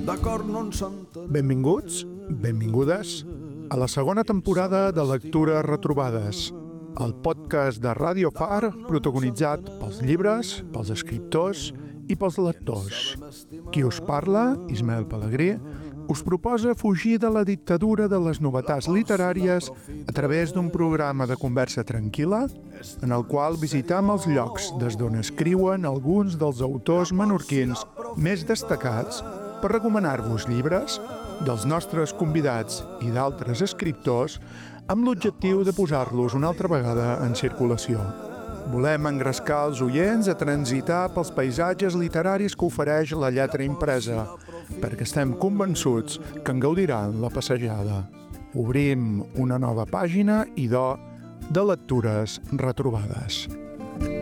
d'acord no en s'entén. Benvinguts, benvingudes a la segona temporada de Lectures Retrobades, el podcast de Ràdio Far protagonitzat pels llibres, pels escriptors i pels lectors. Qui us parla, Ismael Pelegrí, us proposa fugir de la dictadura de les novetats literàries a través d'un programa de conversa tranquil·la en el qual visitam els llocs des d'on escriuen alguns dels autors menorquins més destacats per recomanar-vos llibres dels nostres convidats i d'altres escriptors amb l'objectiu de posar-los una altra vegada en circulació. Volem engrescar els oients a transitar pels paisatges literaris que ofereix la lletra impresa, perquè estem convençuts que en gaudiran la passejada. Obrim una nova pàgina, idò, de Lectures Retrobades.